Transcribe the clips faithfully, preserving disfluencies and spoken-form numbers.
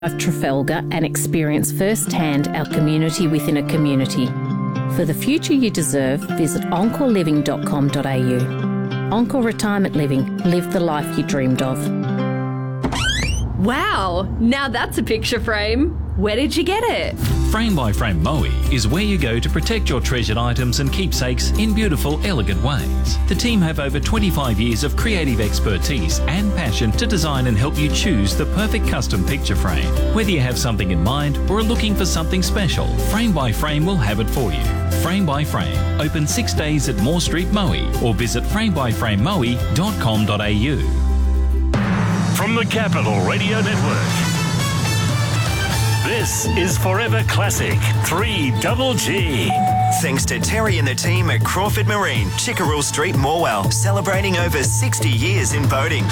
of Trafalgar and experience firsthand our community within a community. For the future you deserve, visit encore living dot com dot a u. Encore Retirement Living. Live the life you dreamed of. Wow, now that's a picture frame. Where did you get it? Frame by Frame Moe is where you go to protect your treasured items and keepsakes in beautiful, elegant ways. The team have over twenty-five years of creative expertise and passion to design and help you choose the perfect custom picture frame. Whether you have something in mind or are looking for something special, Frame by Frame will have it for you. Frame by Frame, open six days at Moore Street, Moe, or visit frame by frame moe dot com dot a u. From the Capital Radio Network, this is Forever Classic three Double G. Thanks to Terry and the team at Crawford Marine, Chickerell Street, Morwell, celebrating over sixty years in boating.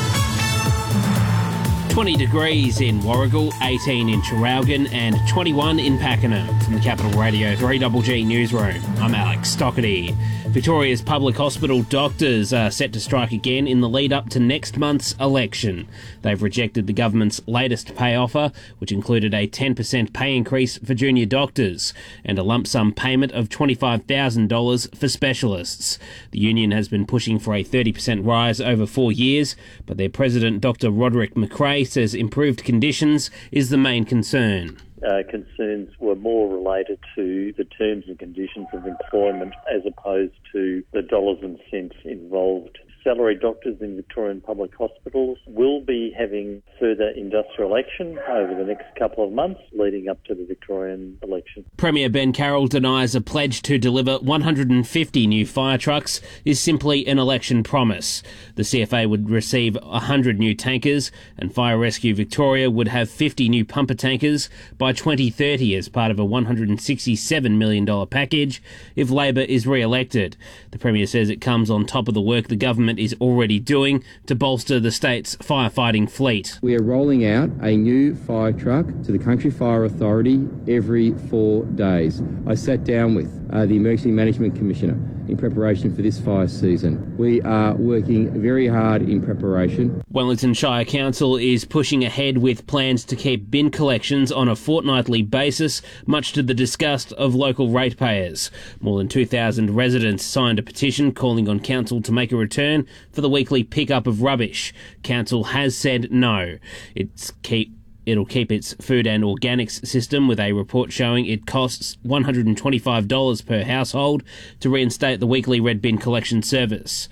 twenty degrees in Warragul, eighteen in Traralgon and twenty-one in Pakenham. From the Capital Radio three Double G Newsroom, I'm Alex Stockerty. Victoria's public hospital doctors are set to strike again in the lead-up to next month's election. They've rejected the government's latest pay offer, which included a ten percent pay increase for junior doctors and a lump sum payment of twenty-five thousand dollars for specialists. The union has been pushing for a thirty percent rise over four years, but their president, Doctor Roderick McRae, says improved conditions is the main concern. Uh, concerns were more related to the terms and conditions of employment as opposed to the dollars and cents involved. Salaried doctors in Victorian public hospitals will be having further industrial action over the next couple of months leading up to the Victorian election. Premier Ben Carroll denies a pledge to deliver one hundred fifty new fire trucks is simply an election promise. The C F A would receive one hundred new tankers and Fire Rescue Victoria would have fifty new pumper tankers by twenty thirty as part of a one hundred sixty-seven million dollars package if Labor is re-elected. The Premier says it comes on top of the work the government is already doing to bolster the state's firefighting fleet. We are rolling out a new fire truck to the Country Fire Authority every four days. I sat down with uh, the Emergency Management Commissioner in preparation for this fire season. We are working very hard in preparation. Wellington Shire Council is pushing ahead with plans to keep bin collections on a fortnightly basis, much to the disgust of local ratepayers. More than two thousand residents signed a petition calling on council to make a return for the weekly pickup of rubbish. Council has said no. It's keep It'll keep its food and organics system, with a report showing it costs one hundred twenty-five dollars per household to reinstate the weekly red bin collection service.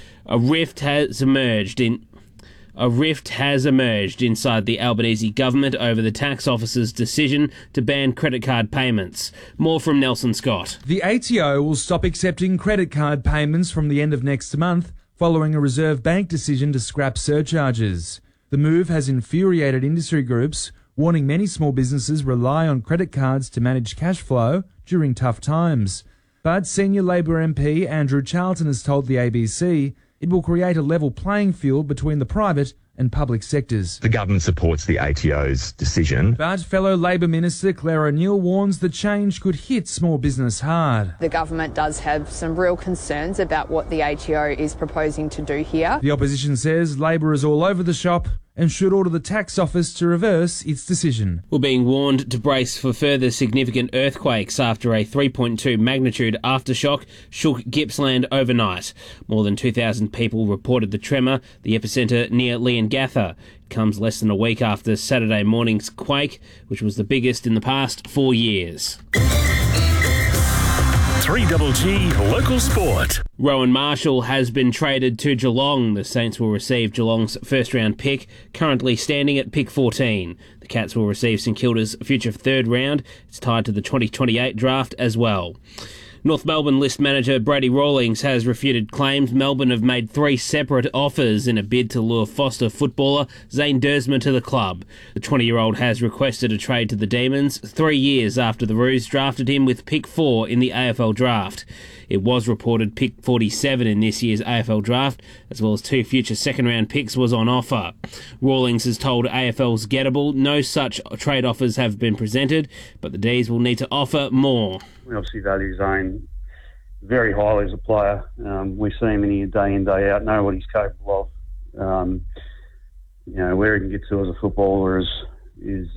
A rift has emerged in A rift has emerged inside the Albanese government over the tax office's decision to ban credit card payments. More from Nelson Scott. The A T O will stop accepting credit card payments from the end of next month, following a Reserve Bank decision to scrap surcharges. The move has infuriated industry groups, warning many small businesses rely on credit cards to manage cash flow during tough times. But senior Labor M P Andrew Charlton has told the A B C it will create a level playing field between the private and public sectors. The government supports the A T O's decision. But fellow Labor Minister Claire O'Neill warns the change could hit small business hard. The government does have some real concerns about what the A T O is proposing to do here. The opposition says Labor is all over the shop and should order the tax office to reverse its decision. We're being warned to brace for further significant earthquakes after a three point two magnitude aftershock shook Gippsland overnight. More than two thousand people reported the tremor, the epicentre near Leongatha. It comes less than a week after Saturday morning's quake, which was the biggest in the past four years. three Double G Local Sport. Rowan Marshall has been traded to Geelong. The Saints will receive Geelong's first-round pick, currently standing at pick fourteen. The Cats will receive St Kilda's future third round. It's tied to the twenty twenty-eight draft as well. North Melbourne list manager Brady Rawlings has refuted claims Melbourne have made three separate offers in a bid to lure Foster footballer Zane Dersma to the club. The twenty-year-old has requested a trade to the Demons three years after the Roos drafted him with pick four in the A F L draft. It was reported pick forty-seven in this year's A F L draft, as well as two future second-round picks, was on offer. Rawlings has told A F L's Gettable no such trade offers have been presented, but the D's will need to offer more. We obviously value Zane very highly as a player. Um, we see him in here day in, day out, know what he's capable of. Um, you know, where he can get to as a footballer is is